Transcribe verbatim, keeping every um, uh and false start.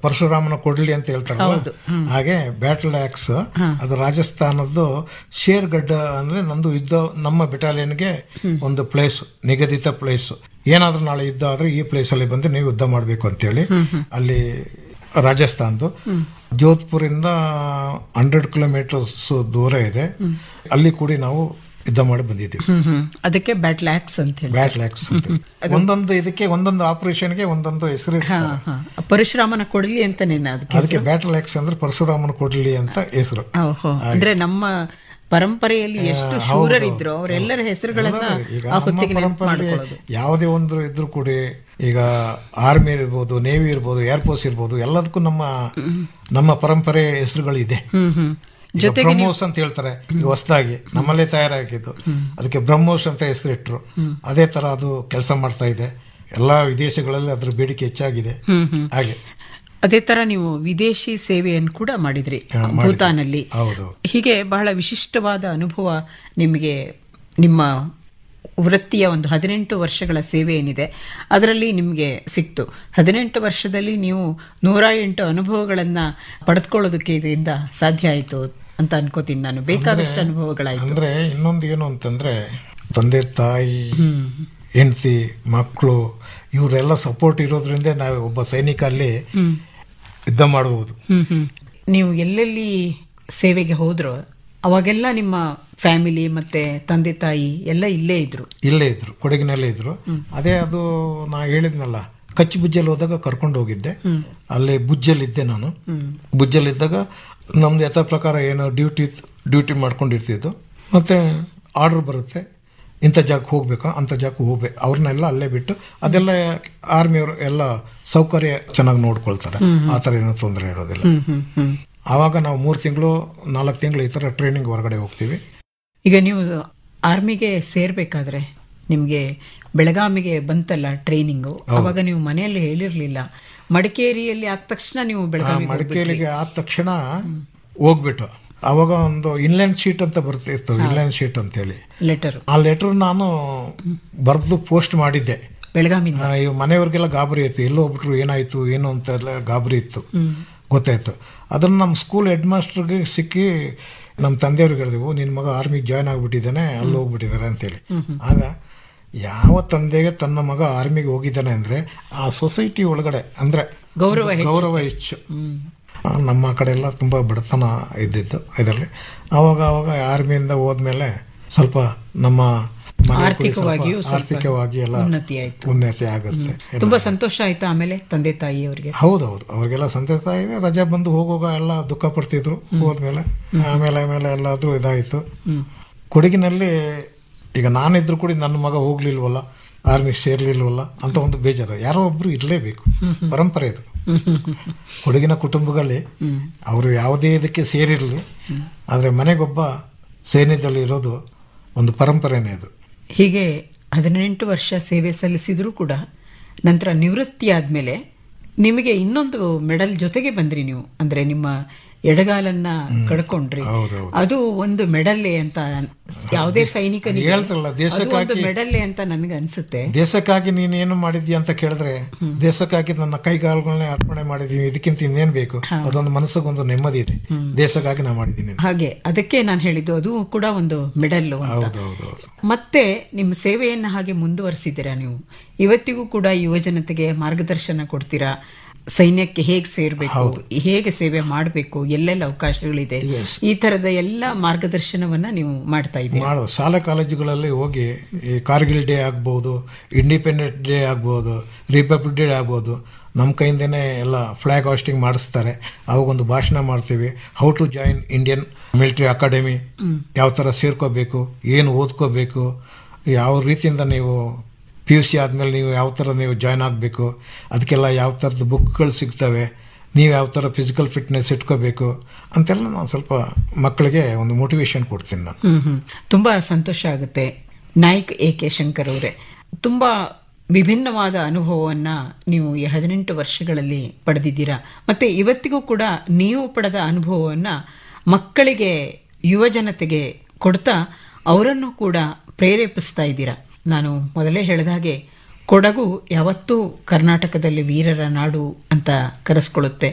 ಪರಶುರಾಮನ ಕೊಡ್ಲಿ ಅಂತ ಹೇಳ್ತಾರಲ್ಲ, ಹಾಗೆ ಬ್ಯಾಟಲ್ ಆಕ್ಸ್ ಅದು ರಾಜಸ್ಥಾನದ್ದು ಶೇರ್ಗಡ್ಡ ಅಂದ್ರೆ ನಂದು ಯುದ್ಧ, ನಮ್ಮ ಬೆಟಾಲಿಯನ್ಗೆ ಒಂದು ಪ್ಲೇಸ್, ನಿಗದಿತ ಪ್ಲೇಸ್. ಏನಾದ್ರೂ ನಾಳೆ ಯುದ್ಧ ಆದ್ರೆ ಈ ಪ್ಲೇಸ್ ಅಲ್ಲಿ ಬಂದು ನೀವು ಯುದ್ಧ ಮಾಡಬೇಕು ಅಂತೇಳಿ ಅಲ್ಲಿ ರಾಜಸ್ಥಾನದ್ದು ಜೋಧ್ಪುರಿಂದ ಹಂಡ್ರೆಡ್ ಕಿಲೋಮೀಟರ್ಸ್ ದೂರ ಇದೆ. ಅಲ್ಲಿ ಕೂಡ ನಾವು ಯುದ್ಧ ಮಾಡಿ ಬಂದಿದ್ದೀವಿ. ಅದಕ್ಕೆ ಬ್ಯಾಟಲ್ ಆಕ್ಸ್ ಅಂತ ಹೇಳಿ. ಬ್ಯಾಟಲ್ ಆಕ್ಸ್ ಒಂದೊಂದು ಇದಕ್ಕೆ ಒಂದೊಂದು ಆಪರೇಷನ್ಗೆ ಒಂದೊಂದು ಹೆಸರು. ಪರಶುರಾಮನ ಕೊಡ್ಲಿ ಅಂತಾನೆ ಅದಕ್ಕೆ ಬ್ಯಾಟಲ್ ಆಕ್ಸ್ ಅಂದ್ರೆ ಪರಶುರಾಮನ ಕೊಡ್ಲಿ ಅಂತ ಹೆಸರು. ಅಂದ್ರೆ ನಮ್ಮ ಪರಂಪರೆಯಲ್ಲಿ ಎಷ್ಟು ಶೂರರಿದ್ರು ಅವರೆಲ್ಲರ ಹೆಸರುಗಳನ್ನ ಆ ಹೊತ್ತಿಗೆ ನೆನಪು ಮಾಡ್ಕೊಳ್ಳೋದು. ಯಾವುದೇ ಒಂದು ಇದ್ರು ಕೂಡ, ಈಗ ಆರ್ಮಿ ಇರ್ಬೋದು, ನೇವಿ ಇರ್ಬೋದು, ಏರ್ಫೋರ್ಸ್ ಇರ್ಬೋದು, ಎಲ್ಲದಕ್ಕೂ ನಮ್ಮ ನಮ್ಮ ಪರಂಪರೆ ಹೆಸರುಗಳಿದೆ. ಬ್ರಹ್ಮೋಸ್ ಅಂತ ಹೇಳ್ತಾರೆ, ಈಗ ಹೊಸದಾಗಿ ನಮ್ಮಲ್ಲೇ ತಯಾರಾಗಿದ್ದು, ಅದಕ್ಕೆ ಬ್ರಹ್ಮೋಸ್ ಅಂತ ಹೆಸರಿಟ್ರು. ಅದೇ ತರ ಅದು ಕೆಲಸ ಮಾಡ್ತಾ ಇದೆ. ಎಲ್ಲಾ ವಿದೇಶಗಳಲ್ಲಿ ಅದ್ರ ಬೇಡಿಕೆ ಹೆಚ್ಚಾಗಿದೆ. ಹಾಗೆ ಅದೇ ತರ ನೀವು ವಿದೇಶಿ ಸೇವೆಯನ್ನು ಕೂಡ ಮಾಡಿದ್ರಿ ಭೂತಾನಲ್ಲಿ. ಹೀಗೆ ಬಹಳ ವಿಶಿಷ್ಟವಾದ ಅನುಭವ ನಿಮಗೆ ನಿಮ್ಮ ವೃತ್ತಿಯ ಒಂದು ಹದಿನೆಂಟು ವರ್ಷಗಳ ಸೇವೆ ಏನಿದೆ ಅದರಲ್ಲಿ ನಿಮಗೆ ಸಿಕ್ತು. ಹದಿನೆಂಟು ವರ್ಷದಲ್ಲಿ ನೀವು ನೂರ ಎಂಟು ಅನುಭವಗಳನ್ನ ಪಡೆದುಕೊಳ್ಳೋದಕ್ಕೆ ಇದರಿಂದ ಸಾಧ್ಯ ಆಯಿತು ಅಂತ ಅನ್ಕೋತೀನಿ ನಾನು. ಬೇಕಾದಷ್ಟು ಅನುಭವಗಳಾಯ್ತು. ಅಂದ್ರೆ ಇನ್ನೊಂದು ಏನು ಅಂತಂದ್ರೆ, ತಂದೆ ತಾಯಿ, ಹೆಂಡತಿ, ಮಕ್ಕಳು ಇವರೆಲ್ಲ ಸಪೋರ್ಟ್ ಇರೋದ್ರಿಂದ ನಾವು ಒಬ್ಬ ಸೈನಿಕ ಅಲ್ಲಿ ಯುದ್ಧ ಮಾಡಬಹುದು. ನೀವು ಎಲ್ಲೆಲ್ಲಿ ಸೇವೆಗೆ ಹೋದ್ರೋ ಅವಾಗೆಲ್ಲ ನಿಮ್ಮ ಫ್ಯಾಮಿಲಿ ಮತ್ತೆ ತಂದೆ ತಾಯಿ ಎಲ್ಲ ಇಲ್ಲೇ ಇದ್ರು ಇಲ್ಲೇ ಇದ್ರು ಕೊಡಗಿನಲ್ಲೇ ಇದ್ರು. ಅದೇ ಅದು ನಾ ಹೇಳಿದ್ನಲ್ಲ, ಕಚ್ಚಿ ಬುಜ್ಜಲ್ಲಿ ಹೋದಾಗ ಕರ್ಕೊಂಡು ಹೋಗಿದ್ದೆ. ಅಲ್ಲಿ ಬುಜ್ಜಲ್ಲಿದ್ದೆ ನಾನು. ಬುಜ್ಜಲ್ಲಿದ್ದಾಗ ನಮ್ದು ಯಥಾ ಪ್ರಕಾರ ಏನೋ ಡ್ಯೂಟಿ ಡ್ಯೂಟಿ ಮಾಡ್ಕೊಂಡಿರ್ತಿದ್ದು. ಮತ್ತೆ ಆರ್ಡರ್ ಬರುತ್ತೆ, ಇಂಥ ಜಾಗಕ್ಕೆ ಹೋಗ್ಬೇಕಾ, ಅಂಥ ಜಾಗಕ್ಕೆ ಹೋಗ್ಬೇಕು. ಅವ್ರನ್ನೆಲ್ಲ ಅಲ್ಲೇ ಬಿಟ್ಟು, ಅದೆಲ್ಲ ಆರ್ಮಿಯವರು ಎಲ್ಲ ಸೌಕರ್ಯ ಚೆನ್ನಾಗಿ ನೋಡ್ಕೊಳ್ತಾರೆ. ಆ ಥರ ಏನೋ ತೊಂದರೆ ಇರೋದಿಲ್ಲ. ಆವಾಗ ನಾವು ಮೂರು ತಿಂಗಳು ನಾಲ್ಕು ತಿಂಗಳು ಈ ಥರ ಟ್ರೈನಿಂಗ್ ಹೊರಗಡೆ ಹೋಗ್ತೀವಿ. ಈಗ ನೀವು ಆರ್ಮಿಗೆ ಸೇರ್ಬೇಕಾದ್ರೆ ನಿಮಗೆ ಬೆಳಗಾವಿಗೆ ಬಂತಲ್ಲ ಟ್ರೈನಿಂಗು, ಅವಾಗ ನೀವು ಮನೆಯಲ್ಲಿ ಹೇಳಿರ್ಲಿಲ್ಲ. ಮಡಿಕೇರಿಯಲ್ಲಿ ಆದ ತಕ್ಷಣ ನೀವು ಬೆಳಗಾವಿ ಮಡಿಕೇರಿಗೆ ಆದ ತಕ್ಷಣ ಹೋಗ್ಬಿಟ್ಟು, ಅವಾಗ ಒಂದು ಇನ್ಲ್ಯಾಂಡ್ ಶೀಟ್ ಅಂತ ಬರ್ತಿತ್ತು, ಇನ್ಲ್ಯಾಂಡ್ ಶೀಟ್ ಅಂತ ಹೇಳಿ ಲೆಟರ್. ಆ ಲೆಟರ್ ನಾನು ಬರೆದು ಪೋಸ್ಟ್ ಮಾಡಿದ್ದೆ ಬೆಳಗಾವಿ. ಮನೆಯವ್ರಿಗೆಲ್ಲ ಗಾಬರಿ ಆಯ್ತು, ಎಲ್ಲೋ ಹೋಗ್ಬಿಟ್ರು, ಏನಾಯ್ತು ಏನು ಅಂತ ಎಲ್ಲ ಗಾಬರಿ ಇತ್ತು, ಗೊತ್ತಾಯ್ತು. ಅದನ್ನ ನಮ್ಮ ಸ್ಕೂಲ್ ಹೆಡ್ ಮಾಸ್ಟರ್ಗೆ ಸಿಕ್ಕಿ ನಮ್ಮ ತಂದೆಯವ್ರಿಗೆ ಹೇಳಿದೆವು, ನಿನ್ನ ಮಗ ಆರ್ಮಿಗೆ ಜಾಯ್ನ್ ಆಗ್ಬಿಟ್ಟಿದ್ದಾನೆ, ಅಲ್ಲಿ ಹೋಗ್ಬಿಟ್ಟಿದ್ದಾರೆ ಅಂತೇಳಿ. ಆಗ ಯಾವ ತಂದೆಗೆ ತನ್ನ ಮಗ ಆರ್ಮಿಗೆ ಹೋಗಿದ್ದಾನೆ ಅಂದ್ರೆ ಆ ಸೊಸೈಟಿ ಒಳಗಡೆ ಅಂದ್ರೆ ಗೌರವ ಗೌರವ ಹೆಚ್ಚು. ನಮ್ಮ ಕಡೆ ಎಲ್ಲ ತುಂಬಾ ಬಡತನ ಇದ್ದಿದ್ದು ಇದರಲ್ಲಿ. ಆವಾಗ ಆವಾಗ ಆರ್ಮಿಯಿಂದ ಹೋದ್ಮೇಲೆ ಸ್ವಲ್ಪ ನಮ್ಮ ಆರ್ಥಿಕವಾಗಿಯೂ ಆರ್ಥಿಕವಾಗಿ ಎಲ್ಲ ಉನ್ನತಿ ಆಯ್ತು, ಉನ್ನತಿ ಆಗುತ್ತೆ. ತುಂಬಾ ಸಂತೋಷ ಆಯ್ತು ಆಮೇಲೆ ತಂದೆ ತಾಯಿ ಅವರಿಗೆ. ಹೌದೌದು, ಅವ್ರಿಗೆಲ್ಲ ಸಂತೋಷ ಇದೆ. ರಜೆ ಬಂದು ಹೋಗುವಾಗ ಎಲ್ಲ ದುಃಖ ಪಡ್ತಿದ್ರು ಹೋದ್ಮೇಲೆ. ಆಮೇಲೆ ಆಮೇಲೆ ಎಲ್ಲಾದ್ರೂ ಇದಾಯ್ತು. ಕೊಡಗಿನಲ್ಲಿ ಈಗ ನಾನಿದ್ರು ಕೂಡ ನನ್ನ ಮಗ ಹೋಗ್ಲಿಲ್ವಲ್ಲ, ಆರ್ಮಿಗೆ ಸೇರ್ಲಿಲ್ವಲ್ಲ ಅಂತ ಒಂದು ಬೇಜಾರು. ಯಾರೋ ಒಬ್ರು ಇರಲೇಬೇಕು, ಪರಂಪರೆ ಇದು. ಕೊಡಗಿನ ಕುಟುಂಬಗಳಲ್ಲಿ ಅವರು ಯಾವುದೇ ಇದಕ್ಕೆ ಸೇರಿರಲಿ, ಆದ್ರೆ ಮನೆಗೊಬ್ಬ ಸೈನ್ಯದಲ್ಲಿ ಇರೋದು ಒಂದು ಪರಂಪರೆನೇ ಅದು. ಹೀಗೆ ಹದಿನೆಂಟು ವರ್ಷ ಸೇವೆ ಸಲ್ಲಿಸಿದ್ರು ಕೂಡ ನಂತರ ನಿವೃತ್ತಿ ಆದ್ಮೇಲೆ ನಿಮಗೆ ಇನ್ನೊಂದು ಮೆಡಲ್ ಜೊತೆಗೆ ಬಂದ್ರಿ ನೀವು. ಅಂದ್ರೆ ನಿಮ್ಮ ಎಡಗಾಲನ್ನ ಕಳ್ಕೊಂಡ್ರಿ, ಅದು ಒಂದು ಮೆಡಲ್ಲೇ ಅಂತ ಯಾವುದೇ ಸೈನಿಕನಿಗೆ ಹೇಳ್ತಾರಲ್ಲ, ದೇಶಕ್ಕಾಗಿ ಮೆಡಲ್ಲೇ ಅಂತ ನನ್ಗೆ ಅನ್ಸುತ್ತೆ. ದೇಶಕ್ಕಾಗಿ ನೀನ್ ಏನು ಮಾಡಿದ್ಯಾ ಅಂತ ಕೇಳಿದ್ರೆ, ದೇಶಕ್ಕಾಗಿ ನನ್ನ ಕೈಗಾಲುಗಳನ್ನೇ ಅರ್ಪಣೆ ಮಾಡಿದೀನಿ, ಇದಕ್ಕಿಂತ ಇನ್ನೇನ್ ಬೇಕು? ಅದೊಂದು ಮನಸ್ಸಿಗೊಂದು ನೆಮ್ಮದಿ ಇದೆ, ದೇಶಕ್ಕಾಗಿ ನಾ ಮಾಡಿದ್ದೀನಿ. ಹಾಗೆ ಅದಕ್ಕೆ ನಾನು ಹೇಳಿದ್ದು ಅದು ಕೂಡ ಒಂದು ಮೆಡಲ್. ಮತ್ತೆ ನಿಮ್ಮ ಸೇವೆಯನ್ನ ಹಾಗೆ ಮುಂದುವರಿಸಿದ್ದೀರಾ ನೀವು. ಇವತ್ತಿಗೂ ಕೂಡ ಯುವ ಜನತೆಗೆ ಮಾರ್ಗದರ್ಶನ ಕೊಡ್ತೀರಾ, ಸೈನ್ಯಕ್ಕೆ ಹೇಗೆ ಸೇರ್ಬೇಕು, ಹೇಗೆ ಸೇವೆ ಮಾಡಬೇಕು, ಎಲ್ಲೆಲ್ಲ ಅವಕಾಶಗಳಿದೆ, ಈ ತರದ ಎಲ್ಲ ಮಾರ್ಗದರ್ಶನವನ್ನ ನೀವು ಮಾಡ್ತಾ ಇದ್ದೀರಿ. ಶಾಲಾ ಕಾಲೇಜುಗಳಲ್ಲಿ ಹೋಗಿ ಈ ಕಾರ್ಗಿಲ್ ಡೇ ಆಗ್ಬಹುದು, ಇಂಡಿಪೆಂಡೆನ್ಸ್ ಡೇ ಆಗ್ಬಹುದು, ರಿಪಬ್ಲಿಕ್ ಡೇ ಆಗ್ಬಹುದು, ನಮ್ಮ ಕೈಯಿಂದನೇ ಎಲ್ಲ ಫ್ಲಾಗ್ ಹಾಸ್ಟಿಂಗ್ ಮಾಡಿಸ್ತಾರೆ. ಅವಾಗೊಂದು ಭಾಷಣ ಮಾಡ್ತೀವಿ. How to join Indian military academy, ಯಾವ ತರ ಸೇರ್ಕೋಬೇಕು, ಏನು ಓದ್ಕೋಬೇಕು, ಯಾವ ರೀತಿಯಿಂದ ನೀವು ಪಿ ಯು ಸಿ ಆದಮೇಲೆ ನೀವು ಯಾವ ಥರ ನೀವು ಜಾಯ್ನ್ ಆಗಬೇಕು, ಅದಕ್ಕೆಲ್ಲ ಯಾವ ಥರದ ಬುಕ್ಗಳು ಸಿಗ್ತವೆ, ನೀವು ಯಾವ ಥರ ಫಿಸಿಕಲ್ ಫಿಟ್ನೆಸ್ ಇಟ್ಕೋಬೇಕು ಅಂತೆಲ್ಲ ನಾನು ಸ್ವಲ್ಪ ಮಕ್ಕಳಿಗೆ ಒಂದು ಮೋಟಿವೇಶನ್ ಕೊಡ್ತೀನಿ ನಾನು. ತುಂಬ ಸಂತೋಷ ಆಗುತ್ತೆ. ನಾಯ್ಕ್ ಎ ಕೆ ಶಂಕರ್ ಅವರೇ, ತುಂಬ ವಿಭಿನ್ನವಾದ ಅನುಭವವನ್ನ ನೀವು ಈ ಹದಿನೆಂಟು ವರ್ಷಗಳಲ್ಲಿ ಪಡೆದಿದ್ದೀರಾ. ಮತ್ತೆ ಇವತ್ತಿಗೂ ಕೂಡ ನೀವು ಪಡೆದ ಅನುಭವವನ್ನ ಮಕ್ಕಳಿಗೆ, ಯುವ ಜನತೆಗೆ ಕೊಡ್ತಾ ಅವರನ್ನು ಕೂಡ ಪ್ರೇರೇಪಿಸ್ತಾ ಇದ್ದೀರಾ. ನಾನು ಮೊದಲೇ ಹೇಳಿದ ಹಾಗೆ ಕೊಡಗು ಯಾವತ್ತೂ ಕರ್ನಾಟಕದಲ್ಲಿ ವೀರರ ನಾಡು ಅಂತ ಕರೆಸ್ಕೊಳ್ಳುತ್ತೆ.